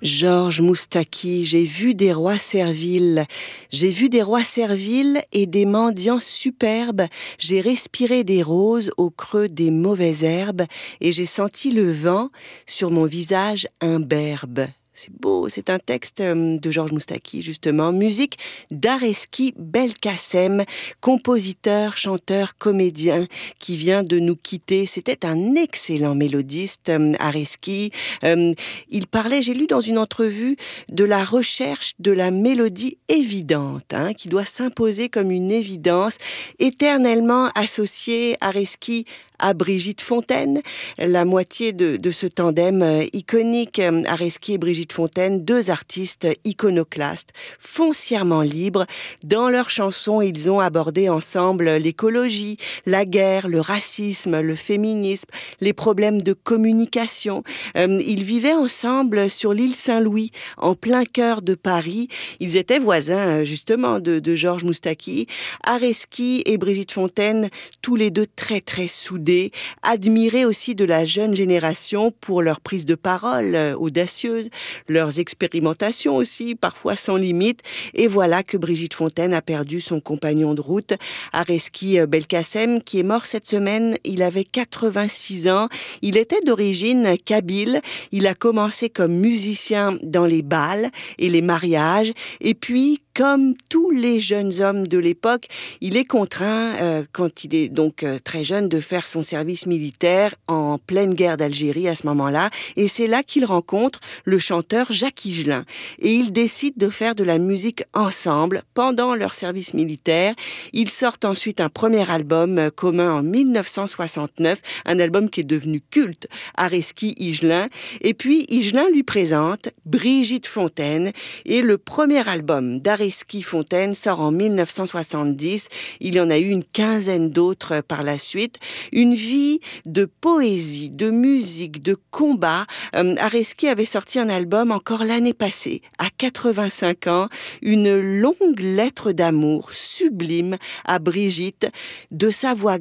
Georges Moustaki, j'ai vu des rois serviles. J'ai vu des rois serviles et des mendiants superbes. J'ai respiré des roses au creux des mauvaises herbes et j'ai senti le vent sur mon visage imberbe. C'est beau, c'est un texte de Georges Moustaki, justement. Musique d'Areski Belkacem, compositeur, chanteur, comédien, qui vient de nous quitter. C'était un excellent mélodiste, Areski. Il parlait, j'ai lu dans une entrevue, de la recherche de la mélodie évidente, qui doit s'imposer comme une évidence, éternellement associée, Areski, à Brigitte Fontaine, la moitié de ce tandem iconique, Areski et Brigitte Fontaine, deux artistes iconoclastes, foncièrement libres. Dans leurs chansons, ils ont abordé ensemble l'écologie, la guerre, le racisme, le féminisme, les problèmes de communication. Ils vivaient ensemble sur l'île Saint-Louis, en plein cœur de Paris. Ils étaient voisins, justement, de Georges Moustaki. Areski et Brigitte Fontaine, tous les deux très, très soudés, admirés aussi de la jeune génération pour leur prise de parole audacieuse, leurs expérimentations aussi, parfois sans limite. Et voilà que Brigitte Fontaine a perdu son compagnon de route, Areski Belkacem, qui est mort cette semaine. Il avait 86 ans. Il était d'origine kabyle. Il a commencé comme musicien dans les bals et les mariages. Et puis, comme tous les jeunes hommes de l'époque, il est contraint, quand il est donc très jeune, de faire son service militaire en pleine guerre d'Algérie à ce moment-là. Et c'est là qu'il rencontre le chanteur Jacques Higelin. Et ils décident de faire de la musique ensemble pendant leur service militaire. Ils sortent ensuite un premier album commun en 1969, un album qui est devenu culte, Areski Higelin. Et puis Higelin lui présente Brigitte Fontaine. Et le premier album d'Areski Fontaine sort en 1970. Il y en a eu une quinzaine d'autres par la suite. Une vie de poésie, de musique, de combat. Areski avait sorti un album encore l'année passée, à 85 ans, une longue lettre d'amour sublime à Brigitte, de sa voix